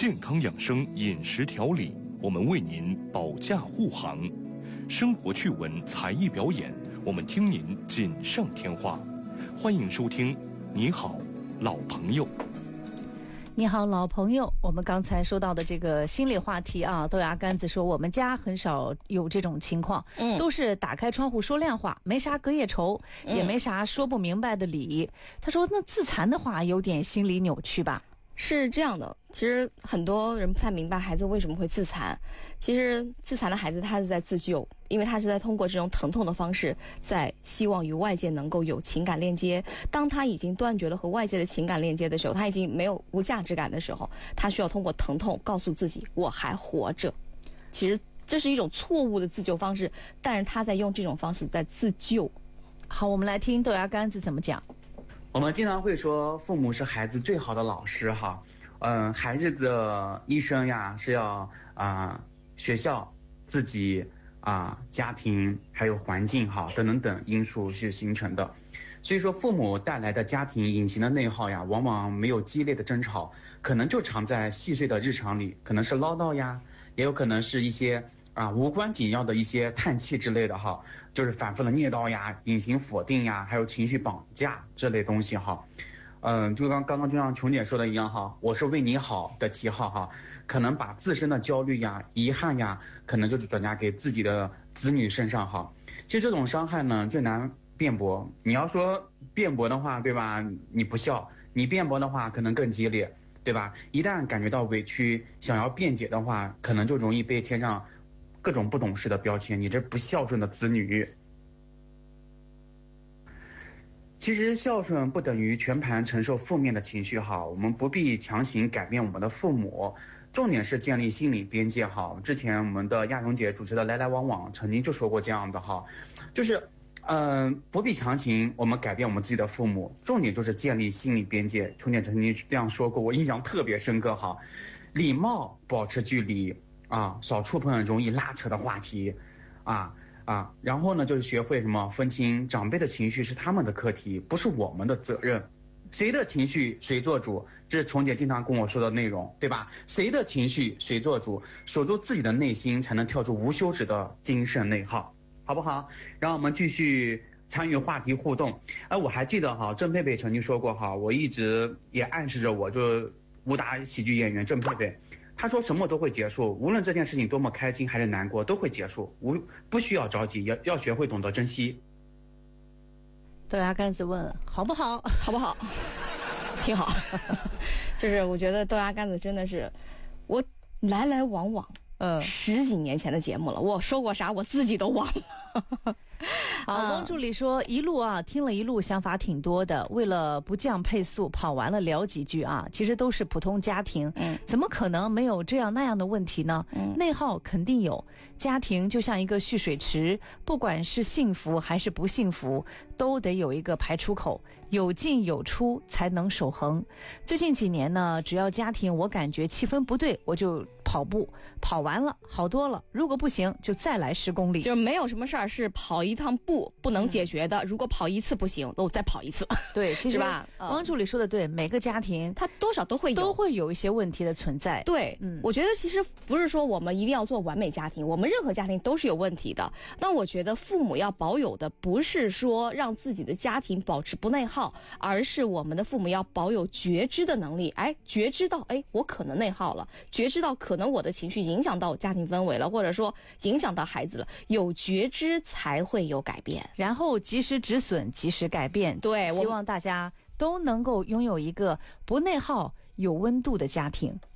健康养生饮食调理，我们为您保驾护航；生活趣闻才艺表演，我们听您锦上添花。欢迎收听《你好，老朋友》。 你好，老朋友，我们刚才说到的这个心理话题啊，豆芽干子说我们家很少有这种情况，都是打开窗户说亮话，没啥隔夜仇，也没啥说不明白的理。他说那自残的话有点心理扭曲吧？ 是这样的，其实很多人不太明白孩子为什么会自残。其实自残的孩子他是在自救，因为他是在通过这种疼痛的方式，在希望与外界能够有情感链接。当他已经断绝了和外界的情感链接的时候，他已经没有无价值感的时候，他需要通过疼痛告诉自己我还活着。其实这是一种错误的自救方式，但是他在用这种方式在自救。 好，我们来听豆芽干子怎么讲。 我们经常会说父母是孩子最好的老师哈，孩子的一生呀是要学校、自己家庭还有环境哈等等因素是形成的，所以说父母带来的家庭隐形的内耗呀，往往没有激烈的争吵，可能就藏在细碎的日常里，可能是唠叨呀，也有可能是一些无关紧要的一些叹气之类的哈，就是反复的念叨呀、隐形否定呀，还有情绪绑架这类东西哈。就刚刚就像琼姐说的一样哈，我是为你好的旗号哈，可能把自身的焦虑呀、遗憾呀，可能就是转嫁给自己的子女身上哈。其实这种伤害呢最难辩驳，你要说辩驳的话，对吧？你不孝，你辩驳的话可能更激烈，对吧？一旦感觉到委屈，想要辩解的话，可能就容易被贴上各种不懂事的标签，你这不孝顺的子女。其实孝顺不等于全盘承受负面的情绪哈，我们不必强行改变我们的父母，重点是建立心理边界哈。之前我们的亚蓉姐主持的来来往往曾经就说过这样的哈，就是不必强行我们改变我们自己的父母，重点就是建立心理边界。琼姐曾经这样说过，我印象特别深刻哈。礼貌保持距离少触碰容易拉扯的话题然后呢就是学会什么分清长辈的情绪是他们的课题，不是我们的责任。谁的情绪谁做主，这是琼姐经常跟我说的内容，对吧？谁的情绪谁做主，守住自己的内心，才能跳出无休止的精神内耗，好不好？让我们继续参与话题互动。我还记得哈，郑佩佩曾经说过哈，我一直也暗示着我，就武打喜剧演员郑佩佩，他说什么都会结束，无论这件事情多么开心还是难过都会结束，不需要着急，要学会懂得珍惜。 豆芽干子问好不好？ 好不好？挺好。就是我觉得豆芽干子真的是我来来往往10几年前的节目了，我说过啥我自己都忘了。 汪助理说一路听了一路，想法挺多的，为了不降配速跑完了聊几句其实都是普通家庭，怎么可能没有这样那样的问题呢？内耗肯定有，家庭就像一个蓄水池，不管是幸福还是不幸福，都得有一个排出口，有进有出才能守恒。最近几年呢，只要家庭我感觉气氛不对，我就跑步，跑完了好多了，如果不行就再来10公里。 就是没有什么事儿是跑一趟步不能解决的，如果跑一次不行，我再跑一次。 对，其实是吧？ 汪助理说的对，每个家庭他多少都会有一些问题的存在。 对，我觉得其实不是说我们一定要做完美家庭，我们任何家庭都是有问题的。但我觉得父母要保有的不是说让自己的家庭保持不内耗，而是我们的父母要保有觉知的能力。觉知到我可能内耗了，觉知到可能我的情绪影响到家庭氛围了，或者说影响到孩子了，有觉知才会有改变， 然后及时止损，及时改变。 对， 希望大家都能够拥有一个不内耗、有温度的家庭。